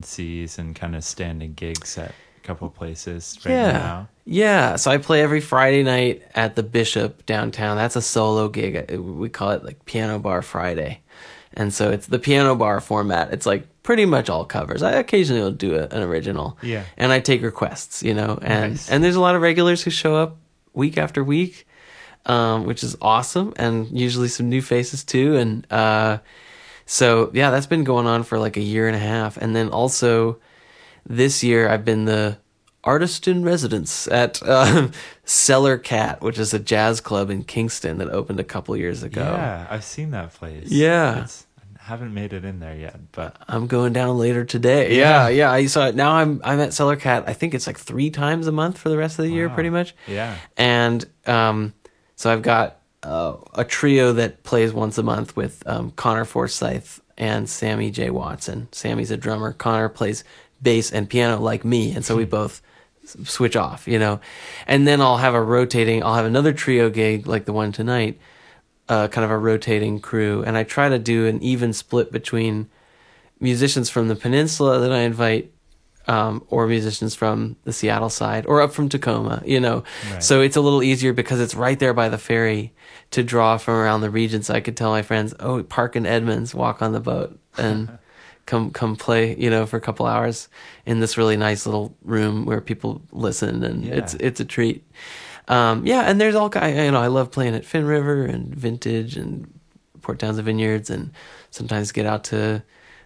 residencies and kind of standing gigs at a couple places right now. Yeah, so I play every Friday night at the Bishop downtown. That's a solo gig. We call it like Piano Bar Friday. And so it's the piano bar format. It's like pretty much all covers. I occasionally will do an original. Yeah. And I take requests, you know. And Nice. and there's a lot of regulars who show up week after week, which is awesome. And usually some new faces too. And so, yeah, that's been going on for like a year and a half. And then also this year I've been the artist in residence at Cellar Cat, which is a jazz club in Kingston that opened a couple years ago. Yeah, I've seen that place. Yeah. I haven't made it in there yet, but I'm going down later today. Yeah. I saw it. Now I'm at Cellar Cat. I think it's like 3 times a month for the rest of the year, Wow. pretty much. Yeah. And so I've got a trio that plays once a month with Connor Forsyth and Sammy J. Watson. Sammy's a drummer. Connor plays bass and piano like me, and so we both switch off, you know. And then I'll have another trio gig like the one tonight, kind of a rotating crew, and I try to do an even split between musicians from the peninsula that I invite, or musicians from the Seattle side or up from Tacoma, you know. Right. So it's a little easier because it's right there by the ferry to draw from around the region. So I could tell my friends, oh, park in Edmonds, walk on the boat, and come play, you know, for a couple hours in this really nice little room where people listen, and it's a treat. And there's all kind, you know, I love playing at Finn River and Vintage and Port Townsend Vineyards, and sometimes get out to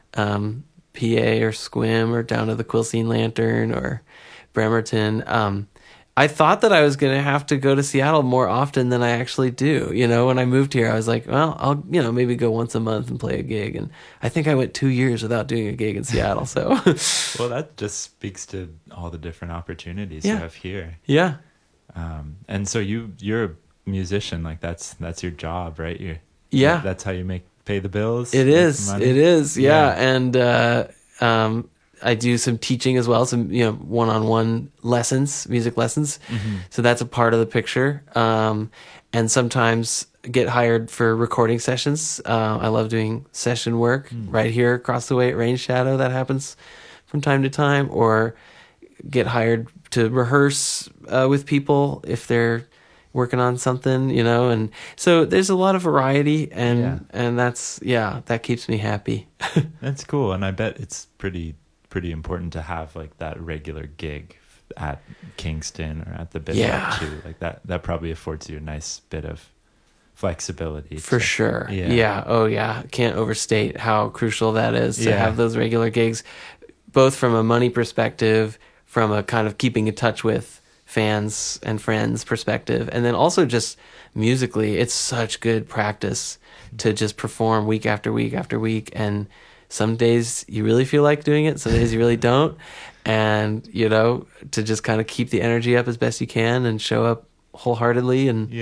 PA or Squim or down to the Quilcene Lantern or Bremerton. I thought that I was going to have to go to Seattle more often than I actually do. You know, when I moved here, I was like, well, I'll, you know, maybe go once a month and play a gig. And I think I went 2 years without doing a gig in Seattle. So, well, that just speaks to all the different opportunities you have here. Yeah. And so you're a musician, like that's your job, right? That's how you pay the bills. It is. Money? It is. Yeah. And, I do some teaching as well, some, you know, one-on-one lessons, music lessons. Mm-hmm. So that's a part of the picture. And sometimes get hired for recording sessions. I love doing session work right here across the way at Rain Shadow. That happens from time to time. Or get hired to rehearse with people if they're working on something, you know. And so there's a lot of variety, and that keeps me happy. That's cool. And I bet it's pretty important to have like that regular gig at Kingston or at the Bishop too. Like that probably affords you a nice bit of flexibility. For sure. Yeah. Yeah. Oh yeah. Can't overstate how crucial that is to have those regular gigs, both from a money perspective, from a kind of keeping in touch with fans and friends perspective, and then also just musically, it's such good practice to just perform week after week after week. And some days you really feel like doing it, some days you really don't. And, you know, to just kind of keep the energy up as best you can and show up wholeheartedly. And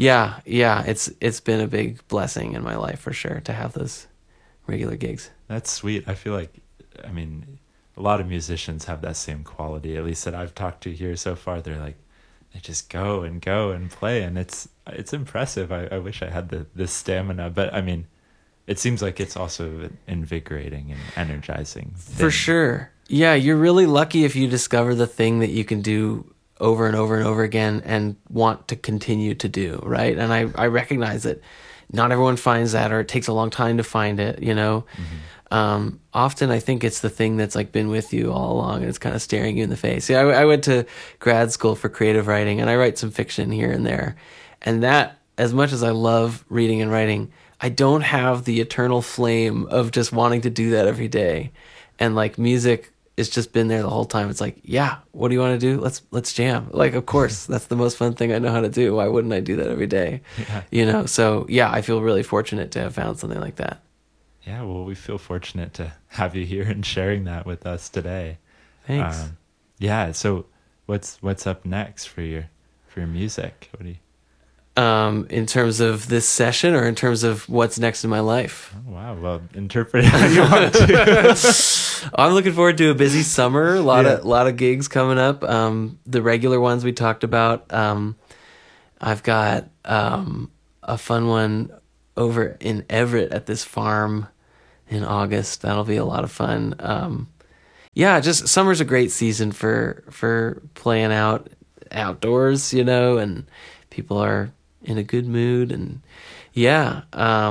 it's been a big blessing in my life for sure to have those regular gigs. That's sweet. I feel like, I mean, a lot of musicians have that same quality, at least that I've talked to here so far. They're like, they just go and play, and it's impressive. I wish I had this stamina, but I mean, it seems like it's also invigorating and energizing. For sure. Yeah, you're really lucky if you discover the thing that you can do over and over and over again and want to continue to do, right? And I recognize that not everyone finds that, or it takes a long time to find it, you know? Mm-hmm. Often I think it's the thing that's like been with you all along, and it's kind of staring you in the face. Yeah, I went to grad school for creative writing, and I write some fiction here and there. And that, as much as I love reading and writing, I don't have the eternal flame of just wanting to do that every day. And like music, it's just been there the whole time. It's like, yeah, what do you want to do? Let's jam. Like, of course, that's the most fun thing I know how to do. Why wouldn't I do that every day? Yeah. You know? So yeah, I feel really fortunate to have found something like that. Yeah, well, we feel fortunate to have you here and sharing that with us today. Thanks. So what's up next for your music? What do you... In terms of this session, or in terms of what's next in my life? Oh, wow. Well, interpret it how you want to. I'm looking forward to a busy summer. A lot of gigs coming up. The regular ones we talked about. I've got a fun one over in Everett at this farm in August. That'll be a lot of fun. yeah, just summer's a great season for playing outdoors, and people are in a good mood, and yeah,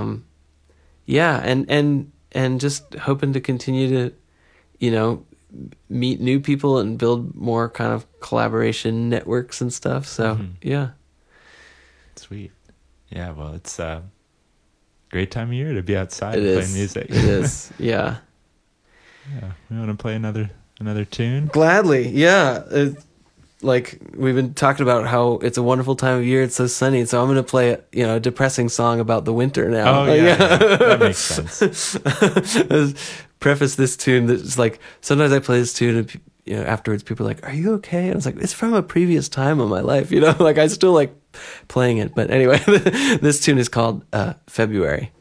and just hoping to continue to, meet new people and build more kind of collaboration networks and stuff. So yeah. Sweet. Yeah, well, it's a great time of year to be outside It and is. playing music. It is. Yeah. Yeah. We want to play another tune? Gladly. Yeah. Like we've been talking about how it's a wonderful time of year. It's so sunny. So I'm going to play a depressing song about the winter now. Oh, yeah. That makes sense. Preface this tune that's like, sometimes I play this tune and afterwards people are like, are you okay? And I was like, it's from a previous time of my life, like I still like playing it. But anyway, this tune is called February.